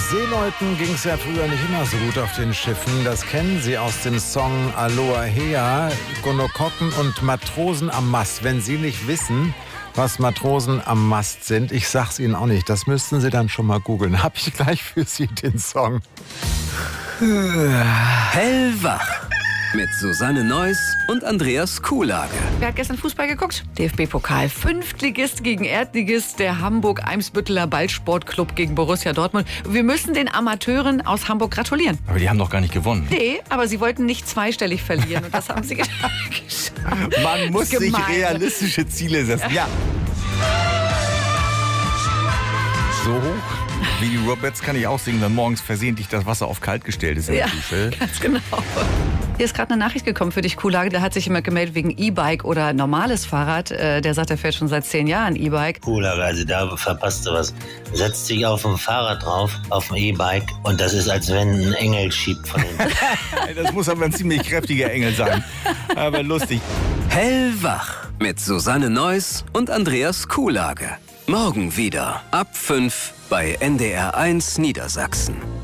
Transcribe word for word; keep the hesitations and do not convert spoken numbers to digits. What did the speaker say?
Seeleuten ging es ja früher nicht immer so gut auf den Schiffen. Das kennen Sie aus dem Song Aloha Hea, Gonokokken und Matrosen am Mast. Wenn Sie nicht wissen, was Matrosen am Mast sind, ich sag's Ihnen auch nicht. Das müssten Sie dann schon mal googeln. Hab ich gleich für Sie den Song. Hellwach mit Susanne Neuss und Andreas Kuhlage. Wer hat gestern Fußball geguckt? D F B-Pokal. Fünftligist gegen Erdligist, der Hamburg-Eimsbütteler Ballsportclub gegen Borussia Dortmund. Wir müssen den Amateuren aus Hamburg gratulieren. Aber die haben doch gar nicht gewonnen. Nee, aber sie wollten nicht zweistellig verlieren und das haben sie geschafft. Man muss sich Gemein. realistische Ziele setzen. Ja. So hoch wie die Roberts kann ich auch singen, wenn morgens versehentlich das Wasser auf kalt gestellt ist in der Ja, Dusche. ganz genau. Hier ist gerade eine Nachricht gekommen für dich, Kuhlage. Da hat sich jemand gemeldet wegen E-Bike oder normales Fahrrad. Äh, der sagt, er fährt schon seit zehn Jahren E-Bike. Kuhlage, also da verpasst du was. Setzt sich auf dem Fahrrad drauf, auf dem E-Bike und das ist, als wenn ein Engel schiebt von hinten. Das muss aber ein ziemlich kräftiger Engel sein. Aber lustig. Hellwach mit Susanne Neuss und Andreas Kuhlage. Morgen wieder ab fünf bei N D R eins Niedersachsen.